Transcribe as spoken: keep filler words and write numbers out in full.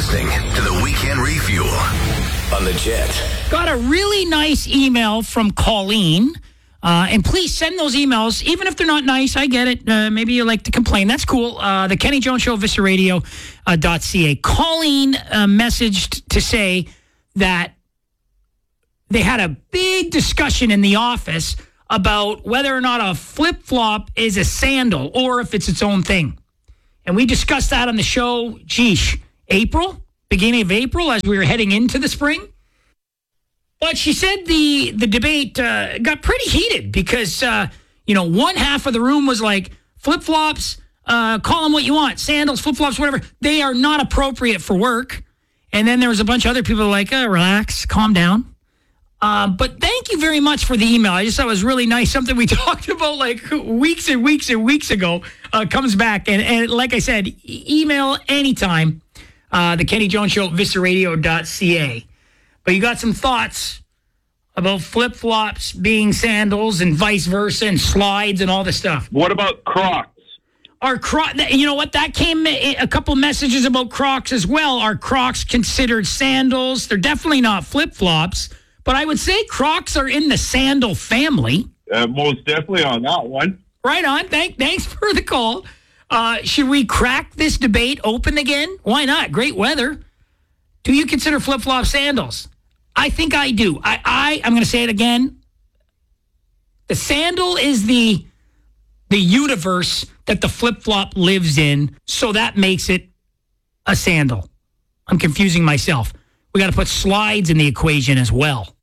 listening to the Weekend Refuel on the Jet. Got a really nice email from Colleen. Uh, and please send those emails, even if they're not nice. I get it. Uh, maybe you like to complain. That's cool. Uh, the Kenny Jones Show, Vista Radio uh, dot C A. Colleen uh, messaged to say that they had a big discussion in the office about whether or not a flip-flop is a sandal or if it's its own thing. And we discussed that on the show, geesh, April, beginning of April, as we were heading into the spring. But she said the the debate uh, got pretty heated because, uh, you know, one half of the room was like, flip-flops, uh, call them what you want, sandals, flip-flops, whatever. They are not appropriate for work. And then there was a bunch of other people like, uh, relax, calm down. Uh, but thank you very much for the email. I just thought it was really nice. Something we talked about like weeks and weeks and weeks ago uh, comes back. And, and like I said, e- email anytime, uh, the Kenny Jones Show, Vista Radio dot C A. But you got some thoughts about flip-flops being sandals and vice versa and slides and all this stuff. What about Crocs? Are Crocs, you know what, that came a couple messages about Crocs as well. Are Crocs considered sandals? They're definitely not flip-flops. But I would say Crocs are in the sandal family. Uh, most definitely on that one. Right on. Thank, thanks for the call. Uh, should we crack this debate open again? Why not? Great weather. Do you consider flip-flop sandals? I think I do. I, I I'm going to say it again. The sandal is the the universe that the flip-flop lives in, so that makes it a sandal. I'm confusing myself. We got to put slides in the equation as well.